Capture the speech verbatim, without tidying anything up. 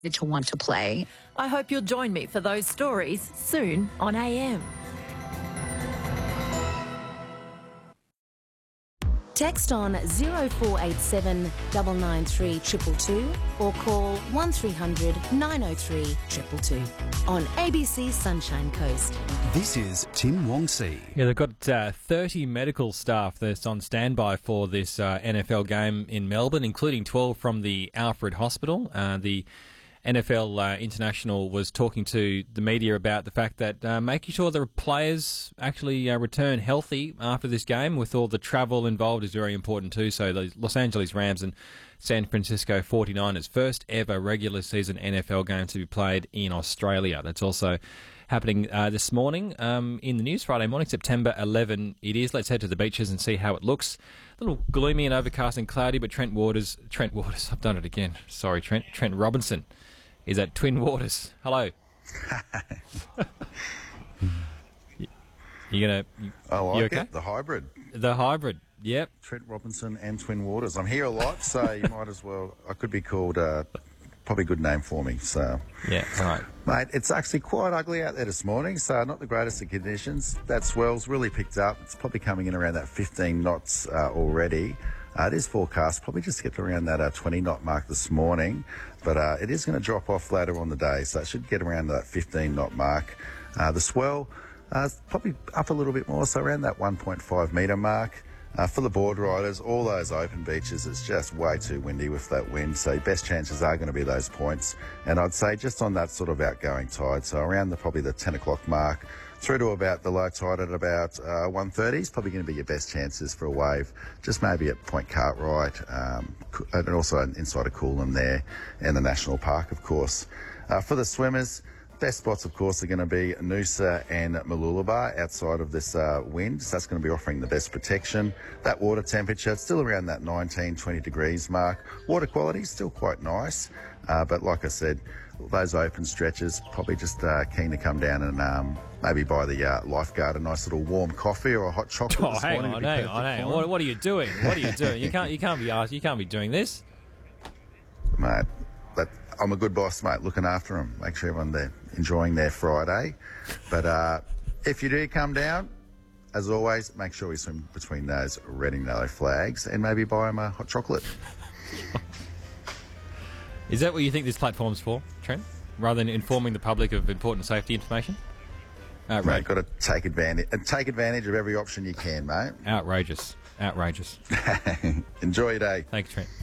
to want to play. I hope you'll join me for those stories soon on A M. Text on zero four eight seven nine nine three two two two or call one three hundred nine oh three two two two on A B C Sunshine Coast. This is Tim Wongsey. Yeah, they've got uh, thirty medical staff that's on standby for this uh, N F L game in Melbourne, including twelve from the Alfred Hospital. Uh, the N F L uh, International was talking to the media about the fact that uh, making sure the players actually uh, return healthy after this game with all the travel involved is very important too. So the Los Angeles Rams and San Francisco forty-niners, first ever regular season N F L game to be played in Australia. That's also happening uh, this morning um, in the news. Friday morning, September eleventh it is. Let's head to the beaches and see how it looks. A little gloomy and overcast and cloudy, but Trent Waters, Trent Waters, I've done it again. Sorry, Trent. Trent Robinson is at Twin Waters. Hello. you, you gonna? You, I like you okay? it. The hybrid. The hybrid. Yep. Trent Robinson and Twin Waters. I'm here a lot, so you might as well. I could be called. Uh, probably a good name for me. So. Yeah. Right. Mate, it's actually quite ugly out there this morning, so not the greatest of conditions. That swell's really picked up. It's probably coming in around that fifteen knots uh, already. Uh, it is forecast probably just get around that uh, twenty knot mark this morning, but uh, it is going to drop off later on the day, so it should get around that fifteen knot mark. Uh, the swell uh, is probably up a little bit more, so around that one point five metre mark. Uh, for the board riders, all those open beaches, it's just way too windy with that wind, so best chances are going to be those points. And I'd say just on that sort of outgoing tide, so around the probably the ten o'clock mark, through to about the low tide at about uh, one thirty is probably going to be your best chances for a wave. Just maybe at Point Cartwright, um, and also inside of Coolum there, and the National Park, of course. Uh, for the swimmers, best spots, of course, are going to be Noosa and Mooloolaba outside of this uh, wind. So that's going to be offering the best protection. That water temperature, it's still around that nineteen, twenty degrees mark. Water quality is still quite nice. Uh, but like I said, those open stretches, probably just uh, keen to come down and um, maybe buy the uh, lifeguard a nice little warm coffee or a hot chocolate. Oh, hang on, hang on, hang on. What, what are you doing? What are you doing? You can't, you can't be asked. You can't be doing this, mate. But I'm a good boss, mate. Looking after them, make sure everyone there enjoying their Friday. But uh, if you do come down, as always, make sure we swim between those red and yellow flags, and maybe buy them a hot chocolate. Is that what you think this platform's for, Trent? Rather than informing the public of important safety information? Outrageous. Mate, got to take advantage and take advantage of every option you can, mate. Outrageous. Outrageous. Enjoy your day. Thanks, Trent.